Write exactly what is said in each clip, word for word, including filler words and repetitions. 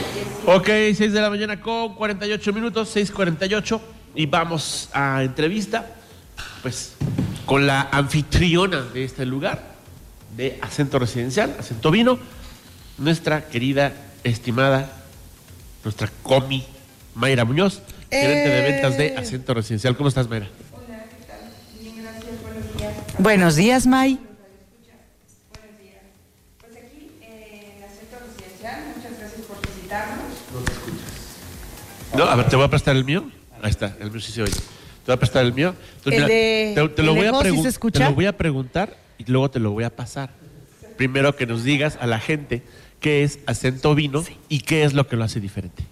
Ok, seis de la mañana con cuarenta y ocho minutos, seis cuarenta y ocho, y vamos a entrevista, pues, con la anfitriona de este lugar, de Acento Residencial, Acento Vino, nuestra querida, estimada, nuestra comi, Mayra Muñoz, eh... gerente de ventas de Acento Residencial. ¿Cómo estás, Mayra? Hola, ¿qué tal? Bien, gracias, buenos días. Buenos días, May. Buenos días. Pues aquí eh, en Acento Residencial, muchas gracias por visitarnos. No te escuchas. No, a ver, ¿te voy a prestar el mío? Ahí está, el mío sí se oye. Te voy a prestar el mío. Entonces, el mira, de, te, te, lo el voy de a voz, ¿sí pregun- se escucha? te lo voy a preguntar y luego te lo voy a pasar. Primero que nos digas a la gente qué es Acento Vino, sí, y qué es lo que lo hace diferente.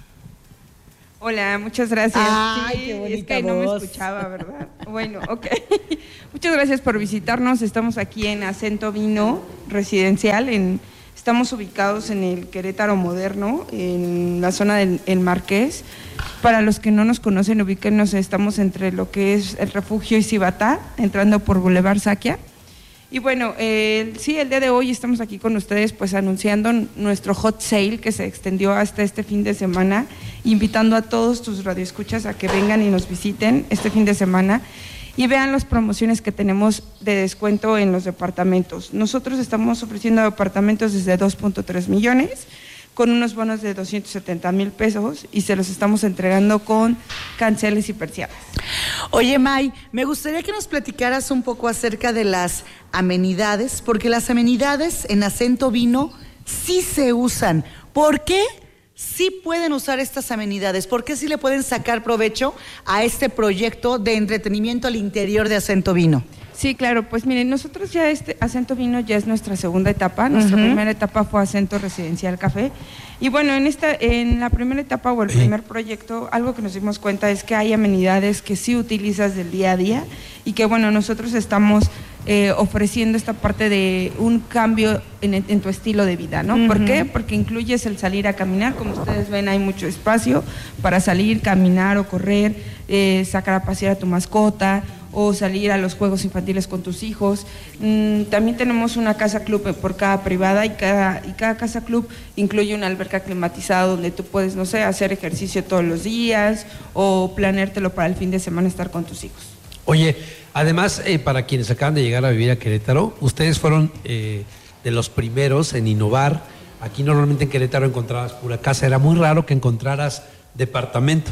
Hola, muchas gracias. Ay, sí, qué bonita es que voz. no me escuchaba, ¿verdad? Bueno, ok. Muchas gracias por visitarnos. Estamos aquí en Acento Vino Residencial. En, estamos ubicados en el Querétaro Moderno, en la zona del el Marqués. Para los que no nos conocen, ubíquenos, estamos entre lo que es el Refugio y Cibatá, entrando por Boulevard Saquia. Y bueno, eh, sí, el día de hoy estamos aquí con ustedes pues anunciando nuestro hot sale que se extendió hasta este fin de semana, invitando a todos tus radioescuchas a que vengan y nos visiten este fin de semana y vean las promociones que tenemos de descuento en los departamentos. Nosotros estamos ofreciendo departamentos desde dos punto tres millones, con unos bonos de doscientos setenta mil pesos y se los estamos entregando con canceles y persianas. Oye, May, me gustaría que nos platicaras un poco acerca de las amenidades, porque las amenidades en Acento Vino sí se usan. ¿Por qué sí pueden usar estas amenidades? ¿Por qué sí le pueden sacar provecho a este proyecto de entretenimiento al interior de Acento Vino? Sí, claro, pues miren, nosotros ya este Acento Vino ya es nuestra segunda etapa. Nuestra uh-huh. primera etapa fue Acento Residencial Café. Y bueno, en esta, en la primera etapa o el primer proyecto, algo que nos dimos cuenta es que hay amenidades que sí utilizas del día a día y que bueno, nosotros estamos eh, ofreciendo esta parte de un cambio en, en tu estilo de vida, ¿no? Uh-huh. ¿Por qué? Porque incluyes el salir a caminar, como ustedes ven hay mucho espacio para salir, caminar o correr, eh, sacar a pasear a tu mascota, o salir a los juegos infantiles con tus hijos. Mm, también tenemos una casa club por cada privada y cada, y cada casa club incluye una alberca climatizada donde tú puedes, no sé, hacer ejercicio todos los días o planeártelo para el fin de semana estar con tus hijos. Oye, además, eh, para quienes acaban de llegar a vivir a Querétaro, ustedes fueron eh, de los primeros en innovar. Aquí normalmente en Querétaro encontrabas pura casa, era muy raro que encontraras departamento.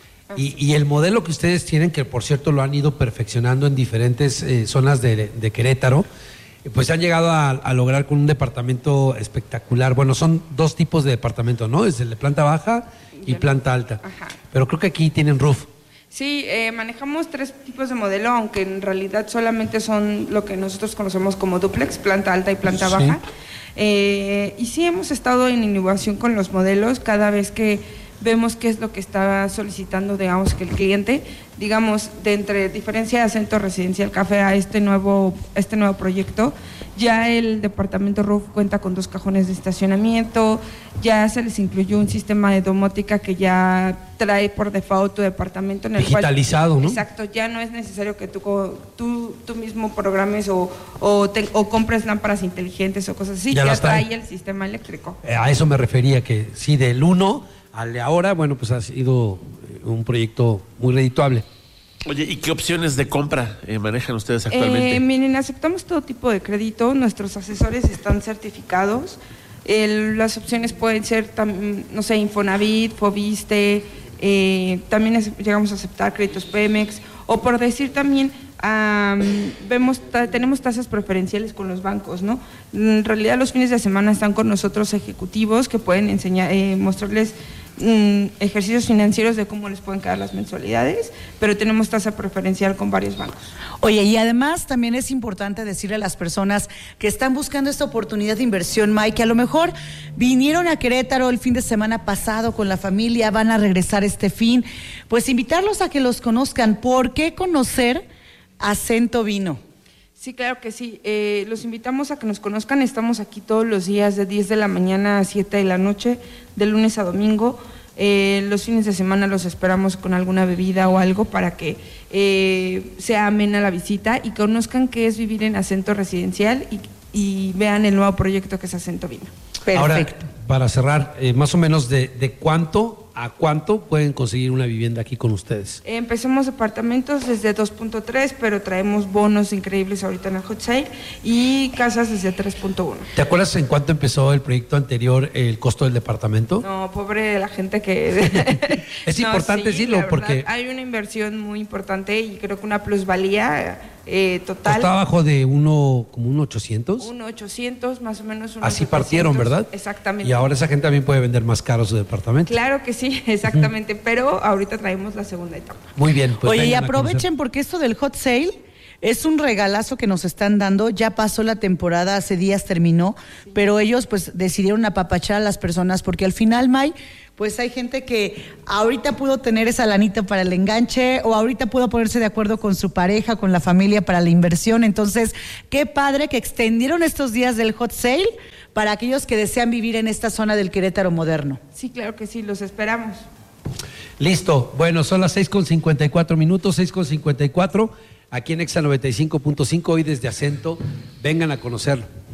Y, y el modelo que ustedes tienen, que por cierto lo han ido perfeccionando en diferentes eh, zonas de, de Querétaro, pues han llegado a, a lograr con un departamento espectacular. Bueno, son dos tipos de departamentos, ¿no? Es el de planta baja y planta alta. Ajá. Pero creo que aquí tienen roof. Sí, eh, manejamos tres tipos de modelo, aunque en realidad solamente son lo que nosotros conocemos como dúplex, planta alta y planta sí. baja. Eh, y sí hemos estado en innovación con los modelos cada vez que vemos qué es lo que está solicitando, digamos, que el cliente, digamos, de entre diferencia de Acento Residencial Café a este nuevo, este nuevo proyecto, ya el departamento roof cuenta con dos cajones de estacionamiento, ya se les incluyó un sistema de domótica que ya trae por default tu departamento en el digitalizado, cual, ¿no? Exacto, ya no es necesario que tú, tú, tú mismo programes o, o, te, o compres lámparas inteligentes o cosas así, ya, ya trae el sistema eléctrico. A eso me refería, que sí, del uno al de ahora, bueno, pues ha sido un proyecto muy redituable. Oye, ¿y qué opciones de compra eh, manejan ustedes actualmente? Eh, miren, aceptamos todo tipo de crédito, nuestros asesores están certificados, el, las opciones pueden ser, tam, no sé, Infonavit, Fobiste, eh, también es, llegamos a aceptar créditos Pemex, o por decir también, um, vemos ta, tenemos tasas preferenciales con los bancos, ¿no? En realidad los fines de semana están con nosotros ejecutivos que pueden enseñar, eh, mostrarles Mm, ejercicios financieros de cómo les pueden quedar las mensualidades, pero tenemos tasa preferencial con varios bancos. Oye, y además también es importante decirle a las personas que están buscando esta oportunidad de inversión, Mike, que a lo mejor vinieron a Querétaro el fin de semana pasado con la familia, van a regresar este fin, pues invitarlos a que los conozcan. ¿Por qué conocer Acento Vino? Sí, claro que sí. Eh, los invitamos a que nos conozcan. Estamos aquí todos los días de diez de la mañana a siete de la noche, de lunes a domingo. Eh, los fines de semana los esperamos con alguna bebida o algo para que eh, sea amena la visita y conozcan qué es vivir en Acento Residencial y, y vean el nuevo proyecto que es Acento Vino. Perfecto. Ahora, para cerrar, eh, más o menos de, de cuánto a cuánto pueden conseguir una vivienda aquí con ustedes. Empezamos departamentos desde dos punto tres, pero traemos bonos increíbles ahorita en el hot sale y casas desde tres punto uno. ¿Te acuerdas en cuánto empezó el proyecto anterior, el costo del departamento? No, pobre de la gente que... Es No, importante sí, decirlo, la verdad, porque hay una inversión muy importante y creo que una plusvalía eh, total. está abajo de uno, como un ochocientos. Un ochocientos, más o menos. Un Así partieron, ¿verdad? Exactamente. Y ahora esa gente también puede vender más caro su departamento. Claro que sí, exactamente, pero ahorita traemos la segunda etapa. Muy bien. Pues Oye, y vengan a aprovechen conocer. porque esto del hot sale es un regalazo que nos están dando. Ya pasó la temporada, hace días terminó, pero ellos pues decidieron apapachar a las personas porque al final, May, pues hay gente que ahorita pudo tener esa lanita para el enganche o ahorita pudo ponerse de acuerdo con su pareja, con la familia para la inversión. Entonces, qué padre que extendieron estos días del hot sale para aquellos que desean vivir en esta zona del Querétaro moderno. Sí, claro que sí, los esperamos. Listo. Bueno, son las seis con cincuenta y cuatro minutos, seis con cincuenta y cuatro, aquí en Exa noventa y cinco punto cinco, hoy desde Acento. Vengan a conocerlo.